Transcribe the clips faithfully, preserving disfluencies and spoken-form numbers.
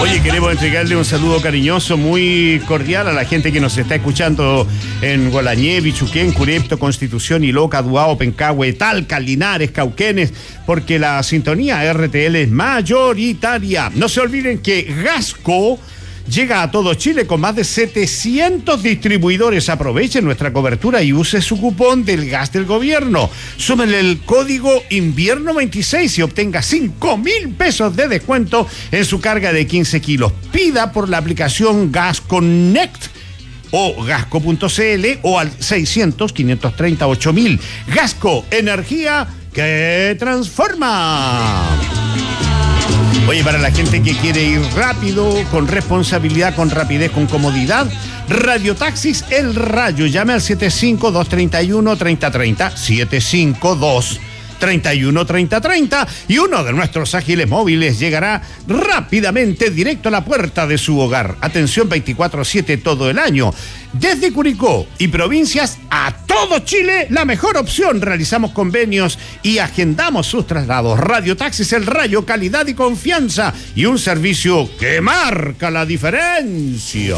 Oye, queremos entregarle un saludo cariñoso, muy cordial a la gente que nos está escuchando en Gualañé, Bichuquén, Curepto, Constitución, Iloca, Duao, Pencahue, Talca, Linares, Cauquenes, porque la sintonía R T L es mayoritaria. No se olviden que Gasco llega a todo Chile con más de setecientos distribuidores. Aproveche nuestra cobertura y use su cupón del gas del gobierno. Súmenle el código invierno veintiséis y obtenga cinco mil pesos de descuento en su carga de quince kilos. Pida por la aplicación Gas Connect o gasco punto c l o al seiscientos, quinientos treinta, ocho mil. Gasco, energía que transforma. Oye, para la gente que quiere ir rápido, con responsabilidad, con rapidez, con comodidad, Radiotaxis El Rayo. Llame al siete cinco dos tres uno, tres cero tres cero, siete cinco dos, tres uno, tres cero tres cero, y uno de nuestros ágiles móviles llegará rápidamente directo a la puerta de su hogar. Atención veinticuatro siete todo el año. Desde Curicó y provincias a todo Chile, la mejor opción. Realizamos convenios y agendamos sus traslados. Radiotaxis El Rayo, calidad y confianza, y un servicio que marca la diferencia.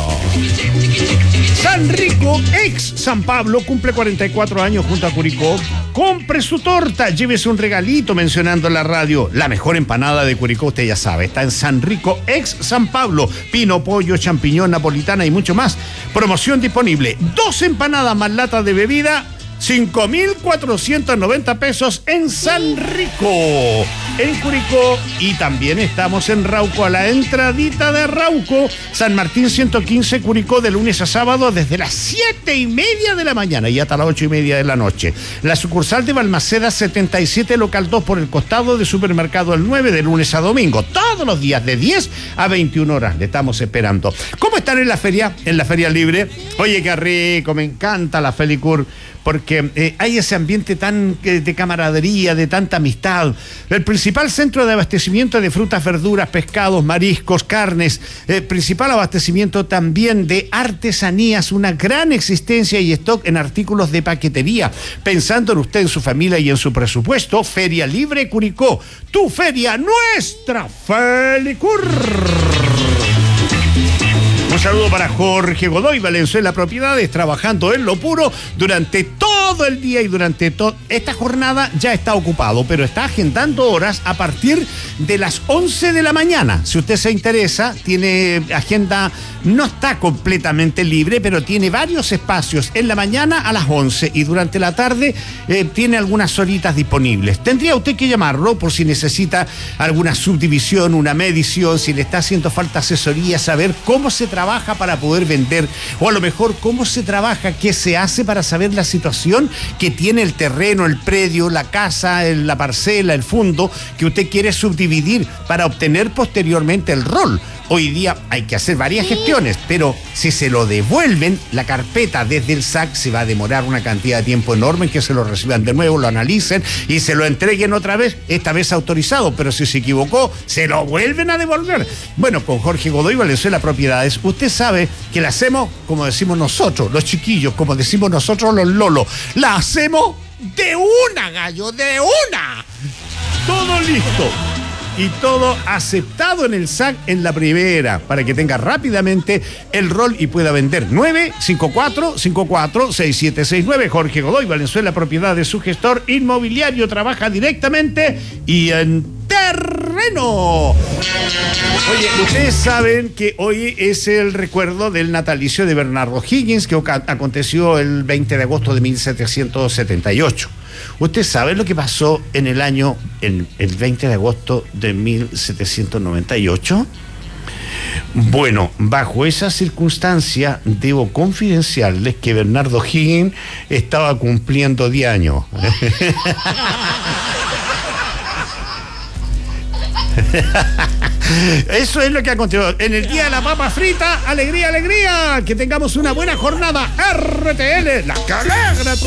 San Rico, ex San Pablo, cumple cuarenta y cuatro años junto a Curicó. Compre su torta, llévese un regalito mencionando la radio. La mejor empanada de Curicó, usted ya sabe, está en San Rico, ex San Pablo. Pino, pollo, champiñón, napolitana y mucho más. Promoción disponible. Dos empanadas más lata de bebida, cinco mil cuatrocientos noventa pesos en San Rico, en Curicó. Y también estamos en Rauco, a la entradita de Rauco. San Martín ciento quince, Curicó, de lunes a sábado desde las siete y media de la mañana y hasta las ocho y media de la noche. La sucursal de Balmaceda setenta y siete, local dos, por el costado de Supermercado El nueve, de lunes a domingo, todos los días de diez a veintiuna horas. Le estamos esperando. ¿Cómo están en la feria? En la feria libre. Oye, qué rico, me encanta la Felicur, porque eh, hay ese ambiente tan eh, de camaradería, de tanta amistad. El principal centro de abastecimiento de frutas, verduras, pescados, mariscos, carnes, eh, principal abastecimiento también de artesanías, una gran existencia y stock en artículos de paquetería. Pensando en usted, en su familia y en su presupuesto, Feria Libre Curicó, tu feria, nuestra Felicur. Un saludo para Jorge Godoy Valenzuela Propiedades, trabajando en lo puro durante todo el día y durante toda esta jornada. Ya está ocupado, pero está agendando horas a partir de las once de la mañana. Si usted se interesa, tiene agenda, no está completamente libre, pero tiene varios espacios en la mañana a las once y durante la tarde eh, tiene algunas horitas disponibles. Tendría usted que llamarlo por si necesita alguna subdivisión, una medición, si le está haciendo falta asesoría, saber cómo se trabaja trabaja para poder vender, o a lo mejor cómo se trabaja, qué se hace para saber la situación que tiene el terreno, el predio, la casa, el, la parcela, el fondo que usted quiere subdividir para obtener posteriormente el rol. Hoy día hay que hacer varias gestiones, pero si se lo devuelven, la carpeta desde el S A C se va a demorar una cantidad de tiempo enorme en que se lo reciban de nuevo, lo analicen y se lo entreguen otra vez, esta vez autorizado, pero si se equivocó, se lo vuelven a devolver. Bueno, con Jorge Godoy Valenzuela Propiedades, usted sabe que la hacemos como decimos nosotros, los chiquillos, como decimos nosotros los lolos, la hacemos de una, gallo, de una. Todo listo. Y todo aceptado en el S A C en la primera, para que tenga rápidamente el rol y pueda vender. Nueve cinco cuatro cinco cuatro seis siete seis nueve. Jorge Godoy Valenzuela Propiedades, su gestor inmobiliario, trabaja directamente y en terreno. Oye, ustedes saben que hoy es el recuerdo del natalicio de Bernardo Higgins, que aconteció el veinte de agosto de mil setecientos setenta y ocho. ¿Usted sabe lo que pasó en el año, en el veinte de agosto de mil setecientos noventa y ocho? Bueno, bajo esa circunstancia, debo confidenciarles que Bernardo Higgins estaba cumpliendo diez años. Eso es lo que acontecido. En el día de la papa frita, alegría, alegría. Que tengamos una buena jornada. R T L, la que alegra.